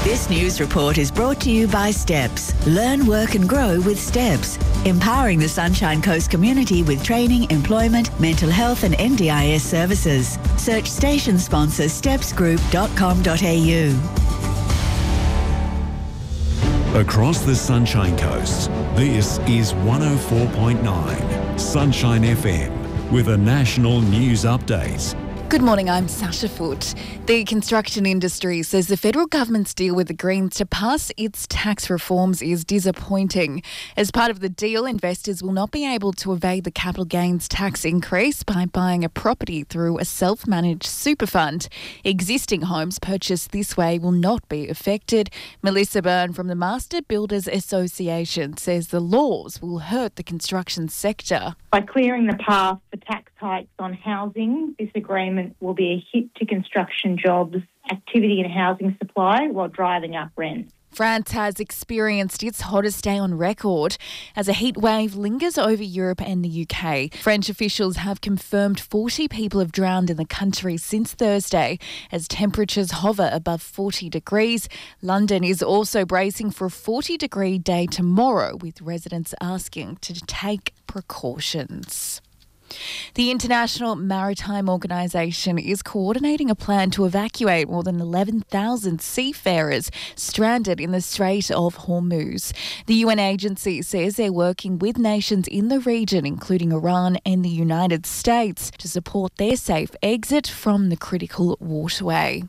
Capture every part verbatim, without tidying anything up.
This news report is brought to you by Steps. Learn, work and grow with Steps. Empowering the Sunshine Coast community with training, employment, mental health and N D I S services. Search station sponsor steps group dot com dot a u. Across the Sunshine Coast, this is one oh four point nine Sunshine F M with a national news update. Good morning, I'm Sasha Foote. The construction industry says the federal government's deal with the Greens to pass its tax reforms is disappointing. As part of the deal, investors will not be able to evade the capital gains tax increase by buying a property through a self-managed super fund. Existing homes purchased this way will not be affected. Melissa Byrne from the Master Builders Association says the laws will hurt the construction sector. By clearing the path for tax hikes on housing, this agreement will be a hit to construction jobs, activity and housing supply while driving up rent. France has experienced its hottest day on record as a heat wave lingers over Europe and the U K. French officials have confirmed forty people have drowned in the country since Thursday as temperatures hover above forty degrees. London is also bracing for a forty degree day tomorrow, with residents asking to take precautions. The International Maritime Organisation is coordinating a plan to evacuate more than eleven thousand seafarers stranded in the Strait of Hormuz. The U N agency says they're working with nations in the region, including Iran and the United States, to support their safe exit from the critical waterway.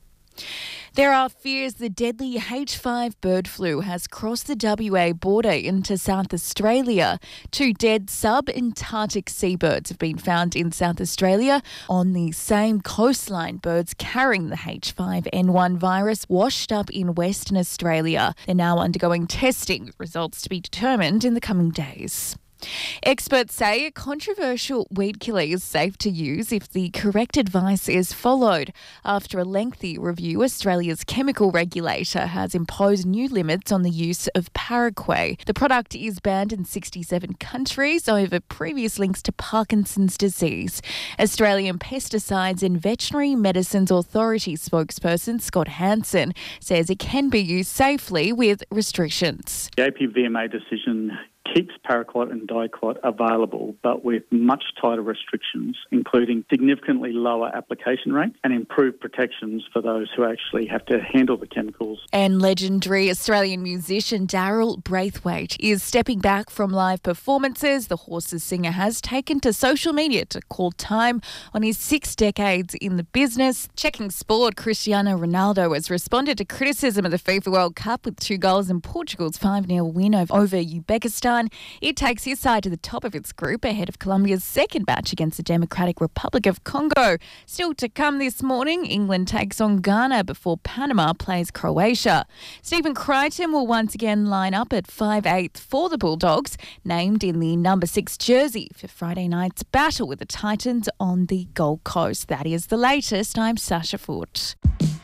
There are fears the deadly H five bird flu has crossed the W A border into South Australia. Two dead sub-Antarctic seabirds have been found in South Australia on the same coastline. Birds carrying the H five N one virus washed up in Western Australia. They're now undergoing testing, with results to be determined in the coming days. Experts say a controversial weed killer is safe to use if the correct advice is followed. After a lengthy review, Australia's chemical regulator has imposed new limits on the use of Paraquat. The product is banned in sixty-seven countries over previous links to Parkinson's disease. Australian Pesticides and Veterinary Medicines Authority spokesperson Scott Hansen says it can be used safely with restrictions. The A P V M A decision keeps Paraquat and Diquat available, but with much tighter restrictions, including significantly lower application rates and improved protections for those who actually have to handle the chemicals. And legendary Australian musician Daryl Braithwaite is stepping back from live performances. The Horses singer has taken to social media to call time on his six decades in the business. Checking sport, Cristiano Ronaldo has responded to criticism of the FIFA World Cup with two goals in Portugal's five nil win over Uzbekistan. It takes his side to the top of its group ahead of Colombia's second match against the Democratic Republic of Congo. Still to come this morning, England takes on Ghana before Panama plays Croatia. Stephen Crichton will once again line up at five eighth for the Bulldogs, named in the number six jersey for Friday night's battle with the Titans on the Gold Coast. That is the latest. I'm Sasha Foote.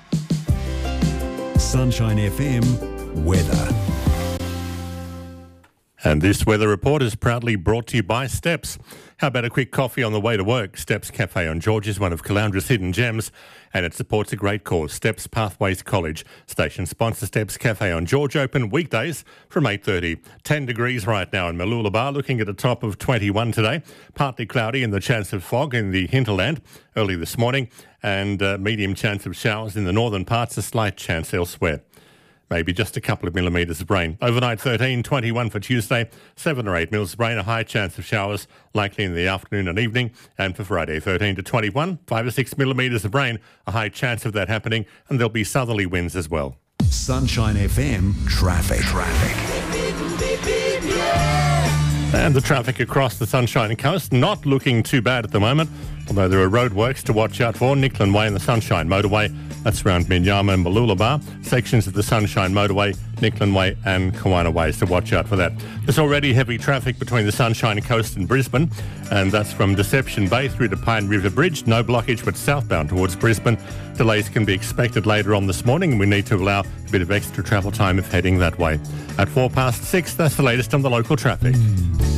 Sunshine F M weather. And this weather report is proudly brought to you by Steps. How about a quick coffee on the way to work? Steps Cafe on George is one of Calandra's hidden gems, and it supports a great cause, Steps Pathways College. Station sponsor Steps Cafe on George, open weekdays from eight thirty. ten degrees right now in Mooloolaba, looking at a top of twenty-one today. Partly cloudy and the chance of fog in the hinterland early this morning, and uh, medium chance of showers in the northern parts, a slight chance elsewhere. Maybe just a couple of millimetres of rain. Overnight thirteen, twenty-one for Tuesday, seven or eight mils of rain, a high chance of showers likely in the afternoon and evening. And for Friday, thirteen to twenty-one, five or six millimetres of rain, a high chance of that happening, and there'll be southerly winds as well. Sunshine F M traffic. Traffic. And the traffic across the Sunshine Coast not looking too bad at the moment, although there are roadworks to watch out for. Nicklin Way and the Sunshine Motorway, that's around Minyama and Mooloolaba. Sections of the Sunshine Motorway, Nicklin Way and Kawana Ways to watch out for that. There's already heavy traffic between the Sunshine Coast and Brisbane, and that's from Deception Bay through to Pine River Bridge. No blockage but southbound towards Brisbane. Delays can be expected later on this morning, and we need to allow a bit of extra travel time if heading that way. At four past six, that's the latest on the local traffic.